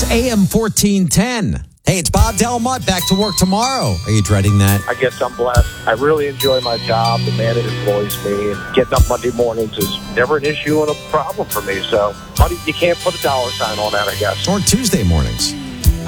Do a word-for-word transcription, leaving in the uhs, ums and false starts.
A M fourteen ten. Hey, it's Bob Delmutt. Back to work tomorrow. Are you dreading that? I guess I'm blessed. I really enjoy my job. The man that employs me. And getting up Monday mornings is never an issue and a problem for me. So, money, you can't put a dollar sign on that, I guess. Or Tuesday mornings.